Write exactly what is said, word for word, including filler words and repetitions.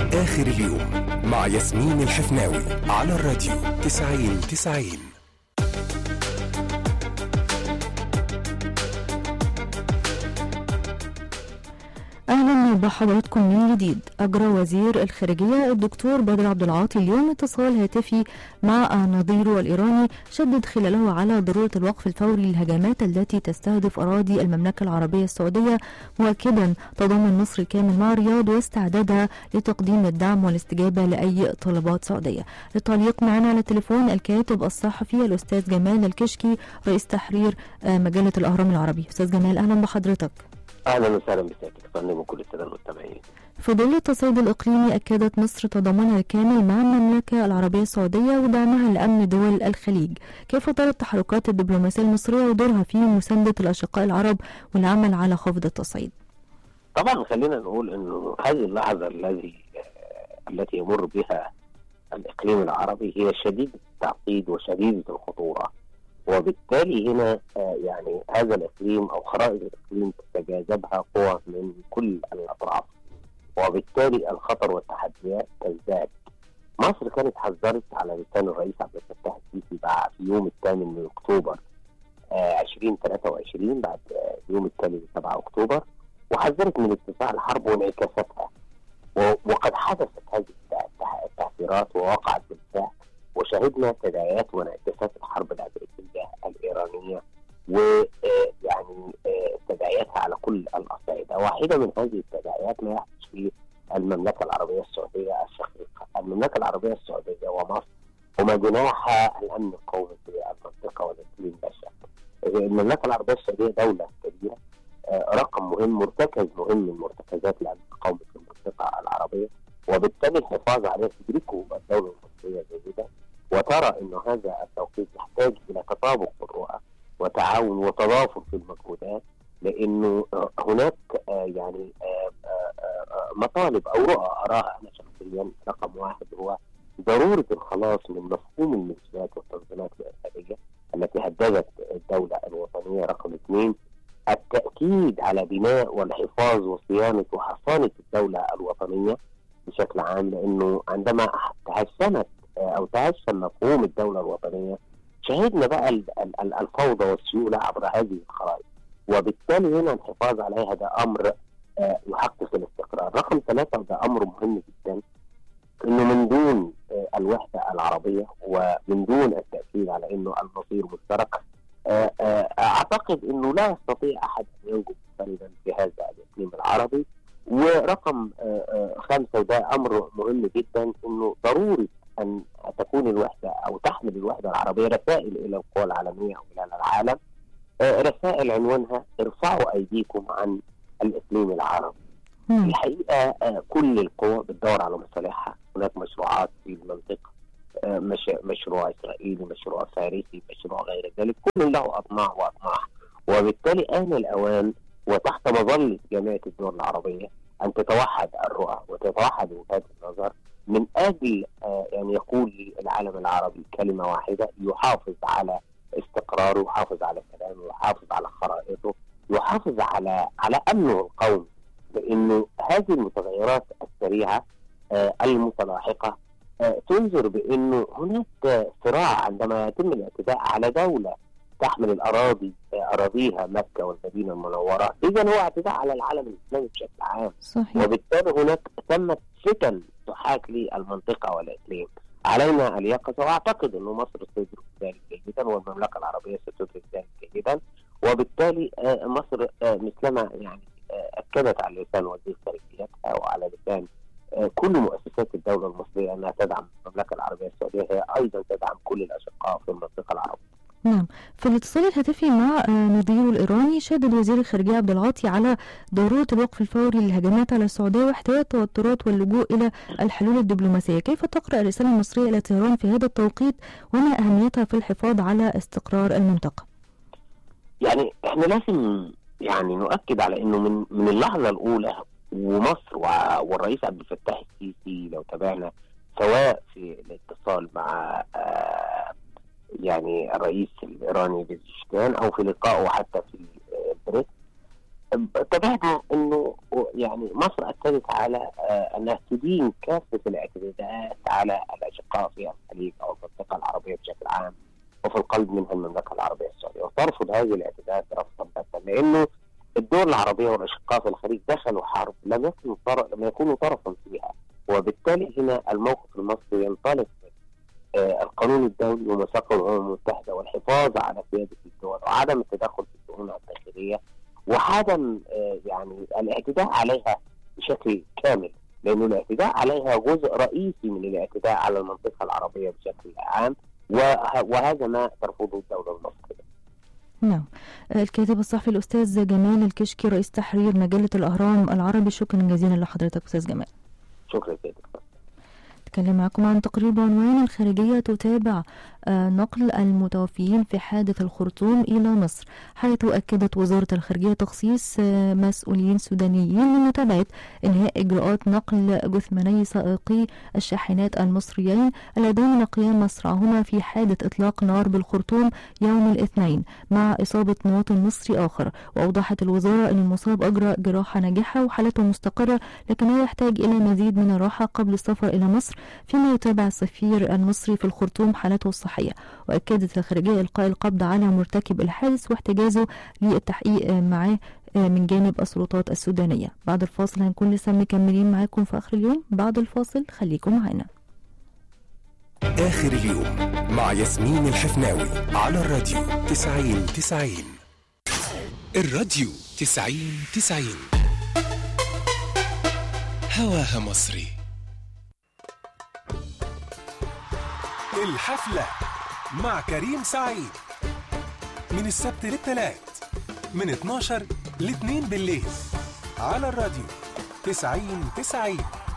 آخر اليوم مع ياسمين الحفناوي على الراديو تسعين تسعين. أهلا بحضراتكم من جديد. أجرى وزير الخارجية الدكتور بدر عبد العاطي اليوم اتصال هاتفي مع نظيره الإيراني شدد خلاله على ضرورة الوقف الفوري للهجمات التي تستهدف أراضي المملكة العربية السعودية، مؤكدا تضامن مصر الكامل مع الرياض واستعدادها لتقديم الدعم والاستجابة لأي طلبات سعودية. للتعليق معنا على التليفون الكاتب الصحفي الأستاذ جمال الكشكي رئيس تحرير مجلة الأهرام العربي. أستاذ جمال أهلا بحضرتك. اهلا وسهلا بسيادتك فندم وكل الساده المستمعين. في ظل التصعيد الاقليمي اكدت مصر تضامنها الكامل مع المملكه العربيه السعوديه ودعمها لامن دول الخليج. كيف ترى التحركات الدبلوماسيه المصريه ودورها في مسانده الاشقاء العرب والعمل على خفض التصعيد؟ طبعا خلينا نقول انه هذه اللحظه الذي التي يمر بها الاقليم العربي هي شديده التعقيد وشديده الخطوره، وبالتالي هنا يعني هذا الإقليم أو خرائط الإقليم تتجاذبها قوى من كل الأطراف، وبالتالي الخطر والتحديات تزداد. مصر كانت حذرت على لسان الرئيس عبد الفتاح السيسي بعد في يوم الثامن من أكتوبر ألفين وثلاثة وعشرين بعد يوم الثاني من سبعة أكتوبر، وحذرت من اتساع الحرب وانعكاساتها، وقد حدثت هذه التأثيرات ووقعت بالفعل، وشهدنا تداعيات وانعكاسات الحرب الأمريكية الإيرانية ويعني تداعياتها على كل الأصعدة. واحدة من هذه التداعيات ما يحدث في المملكة العربية السعودية الشقيقة. المملكة العربية السعودية ومصر هما جناح الأمن القومي في المنطقة والإقليم بشر. المملكة العربية السعودية دولة كبيرة، رقم مهم، مرتكز مهم من مرتكزات الأمن القومي في المنطقة العربية، وبالتالي الحفاظ عليه تدركه الدولة المصرية جيدا، وترى أن هذا التوقيت يحتاج إلى تطابق في الرؤى وتعاون وتضافر في المجهودات، لأنه هناك يعني مطالب أو رؤى أراها أنا شخصيا. رقم واحد هو ضرورة الخلاص من مفهوم الميليشيات والتنظيمات الإرهابية التي هددت الدولة الوطنية. رقم اثنين التأكيد على بناء والحفاظ وصيانة وحصانة الدولة الوطنية بشكل عام، لأنه عندما تهشمت أو تهشم مفهوم الدولة الوطنية شهدنا بقى الفوضى والسيولة عبر هذه الخرائط، وبالتالي هنا الحفاظ عليها ده أمر يحقق الاستقرار. رقم ثلاثة وده أمر مهم جدا، إنه من دون الوحدة العربية ومن دون التأكيد على إنه المصير مشترك، أعتقد إنه لا يستطيع أحد أن ينجو منفردا في هذا الإقليم العربي. ورقم خمسة وده أمر مهم جدا، إنه ضروري أن تكون الوحدة أو تحمل الوحدة العربية رسائل إلى القوى العالمية وإلى العالم، رسائل عنوانها ارفعوا أيديكم عن الإقليم العربي. الحقيقة كل القوى بتدور على مصالحها. هناك مشروعات في المنطقة، مش مشروع إسرائيلي، مشروع فارسي، مشروع غير ذلك، كل له أطماع وأطماع، وبالتالي آن الأوان وتحت مظلة جمعية الدول العربية أن تتوحد الرؤى وتتوحد وجهات النظر من أجل يعني يقول العالم العربي كلمة واحدة، يحافظ على استقراره، يحافظ على سلامه، يحافظ على خرائطه، يحافظ على على أمنه القومي. لأنه هذه المتغيرات السريعة المتلاحقة تنذر بأنه هناك صراع عندما يتم الاعتداء على دولة تحمل الأراضي أراضيها مكة والمدينة المنورة، إذن هو اعتداء على العالم الإسلامي بشكل عام. صحيح. وبالتالي هناك تمت فتن تحاك للمنطقة والإقليم. علينا اليقظة، وأعتقد أنه مصر ستدرك ذلك جيدا والمملكة العربية ستدرك ذلك جيدا، وبالتالي مصر مثلما يعني أكدت على لسان وزير خارجيتها وعلى لسان كل مؤسسات الدولة المصرية أنها تدعم المملكة العربية السعودية، هي أيضا تدعم كل الأشقاء في المنطقة العربية. نعم. في الاتصال الهاتفي مع نظيره الإيراني شدد وزير الخارجية عبد العاطي على ضرورة الوقف الفوري للهجمات على السعودية واحتواء التوترات واللجوء إلى الحلول الدبلوماسية. كيف تقرأ الرسالة المصرية إلى طهران في هذا التوقيت وما أهميتها في الحفاظ على استقرار المنطقة؟ يعني احنا لازم يعني نؤكد على انه من من اللحظة الأولى ومصر والرئيس عبد الفتاح السيسي لو تابعنا سواء في الاتصال مع يعني الرئيس الإيراني بزشكان أو في لقائه حتى في بريك، تابعنا انه يعني مصر اكدت على انها تدين كافه الاعتداءات على الاشقاء في الخليج او المنطقه العربيه بشكل عام، وفي القلب منها المملكه العربيه السعوديه، وترفض هذه الاعتداءات رفضا باتا، لانه الدول العربيه والاشقاء في الخليج دخلوا حرب لم يكن لم يكونوا طرفا فيها، وبالتالي هنا الموقف المصري ينطلق آه القانون الدولي وميثاق الامم المتحده والحفاظ على سياده الدول وعدم التدخل في الشؤون الداخليه، وعدم آه يعني الاعتداء عليها بشكل كامل، لانه الاعتداء عليها جزء رئيسي من الاعتداء على المنطقه العربيه بشكل عام، وهذا ما ترفضه الدوله المصريه. نعم. الكاتب الصحفي الأستاذ جمال الكشكي رئيس تحرير مجلة الأهرام العربي، شكرا جزيلا لحضرتك أستاذ جمال. شكرا جزيلا. نتكلم معكم عن تقرير بعنوان الخارجية تتابع نقل المتوفيين في حادث الخرطوم إلى مصر، حيث أكدت وزارة الخارجية تخصيص مسؤولين سودانيين لمتابعة إنهاء إجراءات نقل جثماني سائقي الشاحنات المصريين اللذين نقيا مصرعهما في حادث إطلاق نار بالخرطوم يوم الاثنين مع إصابة مواطن مصري آخر. وأوضحت الوزارة أن المصاب أجرى جراحة ناجحة وحالته مستقرة، لكنه يحتاج إلى مزيد من الراحة قبل السفر إلى مصر، فيما يتابع السفير المصري في الخرطوم حالته الصحية. وأكدت الخارجية إلقاء القبض على مرتكب الحادث واحتجازه للتحقيق معه من جانب السلطات السودانية. بعد الفاصل هنكون لسه مكملين معاكم في آخر اليوم. بعد الفاصل خليكم معنا. آخر اليوم مع ياسمين الحفناوي على الراديو تسعين تسعين. الراديو تسعين تسعين هواها مصري. الحفلة مع كريم سعيد من السبت للثلاث من اتناشر ل اتنين بالليل على الراديو تسعين تسعين.